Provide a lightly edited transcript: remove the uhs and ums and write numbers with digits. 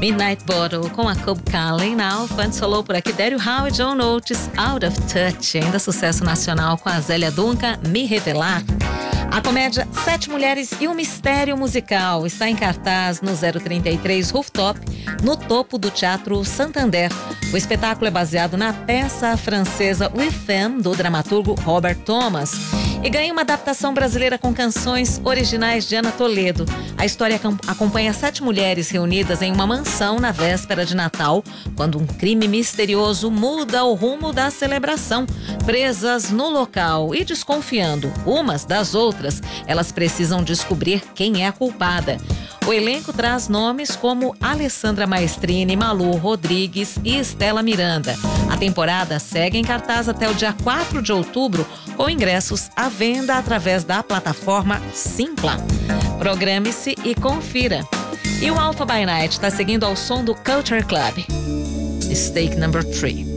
Midnight Bottle com a Cobb Callen na Alfa. Antes falou por aqui Daryl Hall e John Oates, Out of Touch. Ainda sucesso nacional com a Zélia Duncan, Me Revelar. A comédia Sete Mulheres e um Mistério Musical está em cartaz no 033 Rooftop, no topo do Teatro Santander. O espetáculo é baseado na peça francesa We Femme, do dramaturgo Robert Thomas, e ganha uma adaptação brasileira com canções originais de Ana Toledo. A história acompanha 7 mulheres reunidas em uma mansão na véspera de Natal, quando um crime misterioso muda o rumo da celebração. Presas no local e desconfiando umas das outras, elas precisam descobrir quem é a culpada. O elenco traz nomes como Alessandra Maestrini, Malu Rodrigues e Estela Miranda. A temporada segue em cartaz até o dia 4 de outubro, com ingressos à venda através da plataforma Simpla. Programe-se e confira. E o Alpha by Night está seguindo ao som do Culture Club. Mistake Number 3.